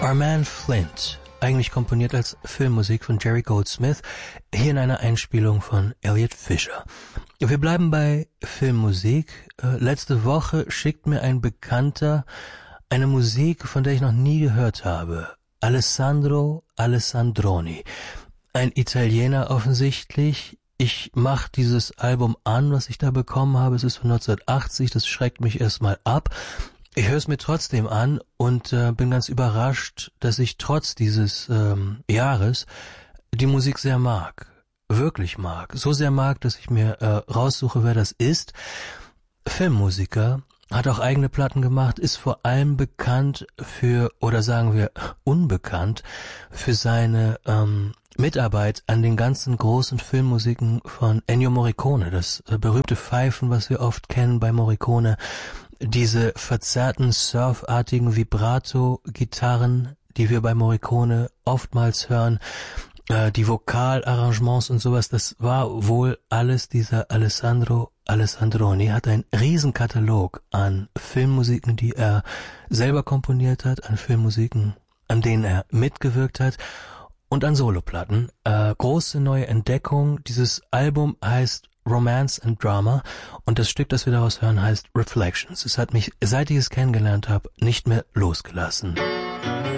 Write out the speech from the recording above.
Armand Flint, eigentlich komponiert als Filmmusik von Jerry Goldsmith, hier in einer Einspielung von Elliot Fischer. Wir bleiben bei Filmmusik. Letzte Woche schickt mir ein Bekannter eine Musik, von der ich noch nie gehört habe. Alessandro Alessandroni, ein Italiener offensichtlich. Ich mache dieses Album an, was ich da bekommen habe. Es ist von 1980, das schreckt mich erstmal ab. Ich höre es mir trotzdem an und bin ganz überrascht, dass ich trotz dieses Jahres die Musik sehr mag. Wirklich mag. So sehr mag, dass ich mir raussuche, wer das ist. Filmmusiker, hat auch eigene Platten gemacht, ist vor allem bekannt für, oder sagen wir unbekannt, für seine Mitarbeit an den ganzen großen Filmmusiken von Ennio Morricone. Das berühmte Pfeifen, was wir oft kennen bei Morricone. Diese verzerrten, surfartigen Vibrato-Gitarren, die wir bei Morricone oftmals hören, die Vokalarrangements und sowas, das war wohl alles dieser Alessandro Alessandroni. Hat einen Riesenkatalog an Filmmusiken, die er selber komponiert hat, an Filmmusiken, an denen er mitgewirkt hat und an Soloplatten. Große neue Entdeckung. Dieses Album heißt Romance and Drama und das Stück, das wir daraus hören, heißt Reflections. Es hat mich, seit ich es kennengelernt habe, nicht mehr losgelassen.